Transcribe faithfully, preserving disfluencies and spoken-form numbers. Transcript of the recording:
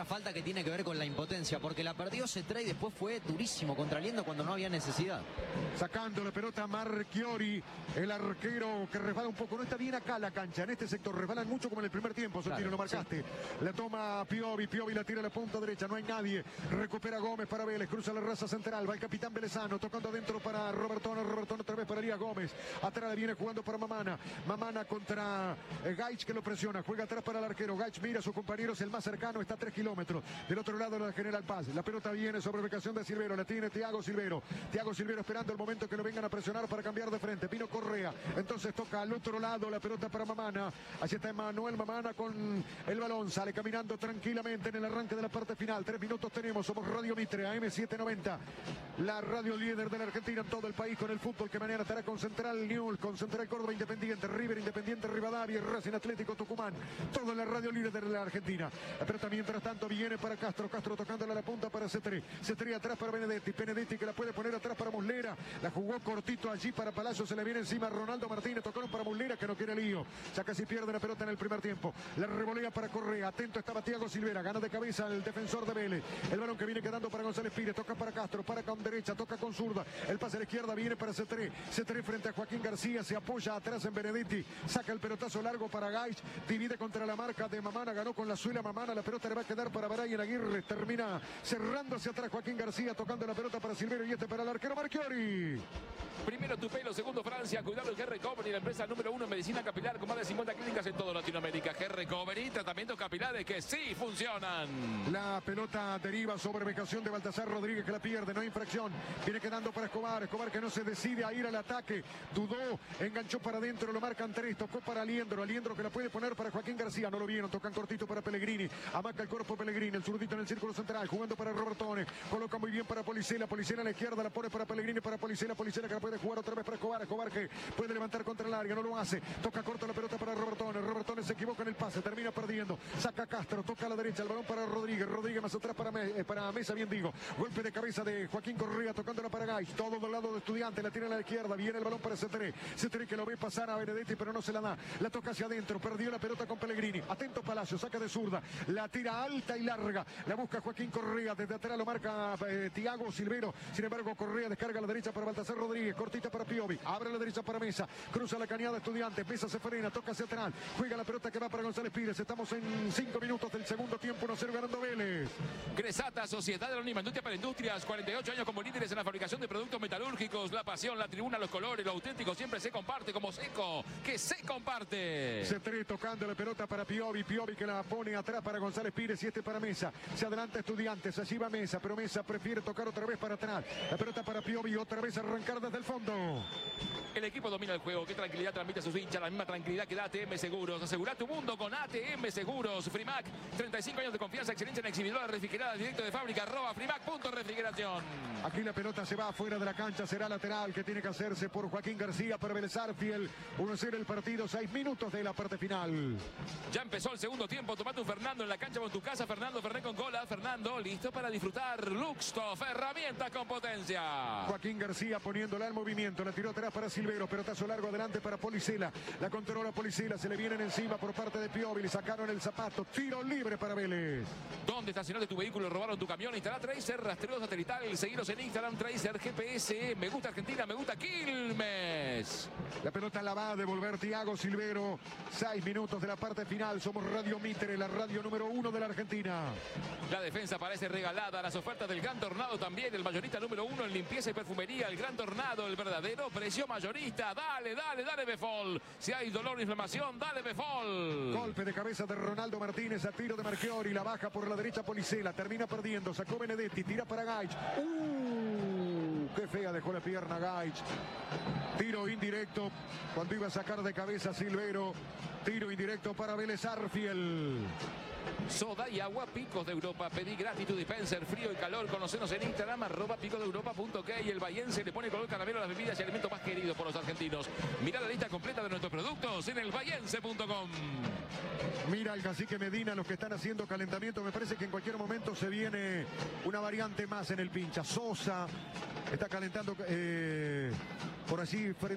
falta que tiene que ver con la impotencia, porque la perdió Cetré y después fue durísimo contra Liendo cuando no había necesidad. Sacando la pelota Marchiori, el arquero que resbala un poco. No está bien acá la cancha, en este sector resbalan mucho como en el primer tiempo. Sotiro, claro, lo marcaste. Sí. La toma Piovi, Piovi la tira a la punta derecha, no hay nadie. Recupera Gómez para Vélez, cruza la raza central, va el capitán Velezano, tocando adentro para Robertón, Robertón otra vez para Elías Gómez. Atrás viene jugando para Mamana, Mamana contra eh, Gaich, que lo presiona, juega atrás para el arquero. Gaich mira a sus compañeros, el más cercano está a tres kilómetros. Del otro lado la General Paz, la pelota viene sobre ubicación de Silvero, la tiene Thiago Silvero. Thiago Silvero esperando el momento que lo vengan a presionar para cambiar de frente. Pino Correa, entonces toca al otro lado la pelota para Mamana. Allí está Manuel Mamana con el balón, sale caminando tranquilamente en el arranque de la parte final. Tres minutos tenemos, somos Radio Mitre, A M setecientos noventa, la radio líder de la Argentina en todo el país, con el fútbol que mañana estará con Central Newell's, con Central Córdoba, Independiente, River, Independiente, Rivadavia, Racing Atlético Tucumán, todo en la radio líder de la Argentina. La pelota mientras tanto viene para Castro, Castro tocándole a la punta para Cetré, Cetré atrás para Benedetti, Benedetti que la puede poner atrás para Muslera, la jugó cortito allí para Palacio, se le viene encima Ronaldo Martínez, tocaron para Muslera que no quiere lío, ya casi pierde la pelota en el primer tiempo, la revolea para Correa, atento estaba Thiago Silvera, gana de cabeza el defensor de Vélez, el balón que viene quedando para González Pires, toca para Castro, para con derecha, toca con zurda, el pase a la izquierda viene para Cetré, Cetré frente a Joaquín García, se apoya atrás en Benedetti, saca el pelotazo largo para Gaich, divide contra la marca de Mamana, ganó con la suela Mamana, la pelota le va a quedar para Brian Aguirre, termina cerrando hacia atrás Joaquín García, tocando la pelota para Silvero y este para el arquero Marchiori. Primero Tupelo, segundo Francia, cuidado el G-Recovery, la empresa número uno en medicina capilar con más de cincuenta clínicas en toda Latinoamérica. G-Recovery, tratamientos capilares que sí funcionan. La pelota deriva sobre ubicación de Baltasar Rodríguez que la pierde, no hay infracción. Viene quedando para Escobar, Escobar que no se decide a ir al ataque, dudó, enganchó para adentro, lo marcan tres, tocó para Aliendro, Aliendro que la puede poner para Joaquín García, no lo vieron, tocan cortito para Pellegrini, amaca el cuerpo Pellegrini, el zurdito en el círculo central, jugando para Robertone, coloca muy bien para Policela, Policela a la izquierda, la pone para Pellegrini, para Policela, Policela que la puede jugar otra vez para Escobar, Escobar que puede levantar contra el área, no lo hace, toca corto la pelota para Robertone, Robertone se equivoca en el pase, termina perdiendo, saca Castro, toca a la derecha, el balón para Rodríguez, Rodríguez más atrás para, Me, eh, para Mesa, bien digo, golpe de cabeza de Joaquín Correa, tocándola para Gaich, todo del lado de Estudiante, la tira a la izquierda, viene el balón para Cetré, Cetré que lo ve pasar a Benedetti, pero no se la da, la toca hacia adentro, perdió la pelota con Pellegrini, atento Palacio, saca de zurda, la tira alta y larga, la busca Joaquín Correa, desde atrás lo marca eh, Thiago Silvero, sin embargo Correa descarga a la derecha para Baltasar Rodríguez, cortita para Piovi, abre a la derecha para Mesa, cruza la cañada Estudiante, Mesa se frena, toca hacia atrás, juega la pelota que va para González Pires, estamos en cinco minutos del segundo tiempo, uno cero ganando Vélez. Cresata, Sociedad Anónima Industria para Industrias, cuarenta y ocho años como líderes en la fabricación de productos metalúrgicos, la pasión, la tribuna, los colores, lo auténtico siempre se comparte como Seco, que se comparte. Cetré tocando la pelota para Piovi, Piovi que la pone atrás para González Pires y este para Mesa, se adelanta Estudiantes, allí va Mesa, pero Mesa prefiere tocar otra vez para atrás, la pelota para Piovi, otra vez arrancar desde el fondo. El equipo domina el juego. Qué tranquilidad transmite a sus hinchas. La misma tranquilidad que da A T M Seguros. Asegura tu mundo con A T M Seguros. Frimac, treinta y cinco años de confianza, excelencia en exhibidora refrigerada directo de fábrica. Arroba Frimac punto refrigeración. Aquí la pelota se va afuera de la cancha. Será lateral que tiene que hacerse por Joaquín García para Vélez Arfiel. uno cero el partido. seis minutos de la parte final. Ya empezó el segundo tiempo. Tomate un Fernando en la cancha con tu casa. Fernando Fernet con cola. Fernando listo para disfrutar. Luxtof, herramientas con potencia. Joaquín García poniéndola en movimiento. La tiró atrás para Silvero, pelotazo largo adelante para Policela, la controla Policela, se le vienen encima por parte de Piovi, le sacaron el zapato, tiro libre para Vélez. ¿Dónde estacionaste tu vehículo? ¿Robaron tu camión? Instala Tracer, rastreo satelital, seguiros en Instagram, Tracer, G P S, me gusta Argentina, me gusta Quilmes. La pelota la va a devolver Thiago Silvero, seis minutos de la parte final, somos Radio Mitre, la radio número uno de la Argentina. La defensa parece regalada, las ofertas del Gran Tornado también, el mayorista número uno en limpieza y perfumería, el Gran Tornado, el verdadero precio mayorista. Dale, dale, dale Befol. Si hay dolor o inflamación, dale Befol. Golpe de cabeza de Ronaldo Martínez a tiro de Marchiori, la baja por la derecha Policela, termina perdiendo, sacó Benedetti, tira para Gaich. Uh, qué fea dejó la pierna Gaich. Tiro indirecto cuando iba a sacar de cabeza Silvero. Tiro indirecto para Vélez Arfiel. Soda y agua Picos de Europa. Pedí gratis tu dispenser, frío y calor. Conocenos en Instagram, arroba picosdeeuropa.ok. Y el bahiense le pone color caramelo a las bebidas y alimentos más queridos por los argentinos. Mira la lista completa de nuestros productos en el bahiense punto com. Mira el cacique Medina, los que están haciendo calentamiento. Me parece que en cualquier momento se viene una variante más en el pincha. Sosa está calentando eh, por allí frente